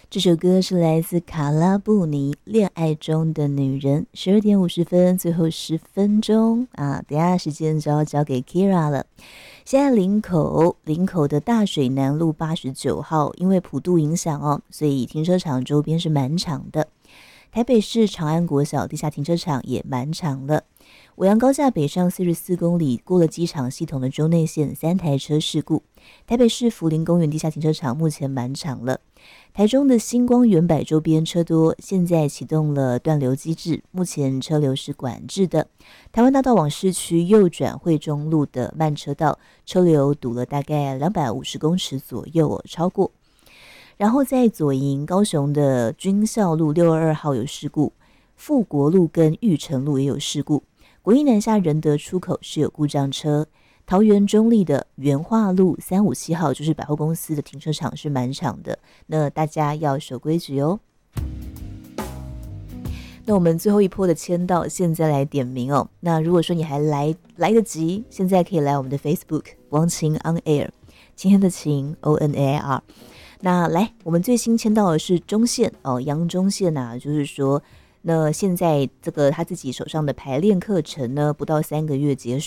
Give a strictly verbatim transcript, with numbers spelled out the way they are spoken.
这首歌是来自卡拉布尼《恋爱中的女人》。十二点五十分，最后十分钟啊，等一下时间就要交给 Kira 了。现在林口林口的大水南路八十九号，因为普渡影响哦，所以停车场周边是满场的。台北市长安国小地下停车场也满场了。尾阳高架北上四十四公里，过了机场系统的州内线，三台车事故。台北市福林公园地下停车场目前满场了。台中的星光远百周边车多，现在启动了断流机制，目前车流是管制的。台湾大道往市区右转惠中路的慢车道，车流堵了大概两百五十公尺左右哦，超过。然后在左营高雄的军校路六二二号有事故，富国路跟玉成路也有事故。国一南下仁德出口是有故障车，桃园中立的元化路三五七号就是百货公司的停车场是满场的，那大家要守规矩哦。那我们最后一波的签到现在来点名哦。那如果说你还来来得及，现在可以来我们的 Facebook 王晴 on air， 今天的晴 O N A I R。那来，我们最新签到的是中线哦，杨中线啊，就是说。那现在这个他自己手上的排练课程呢，不到三个月结束。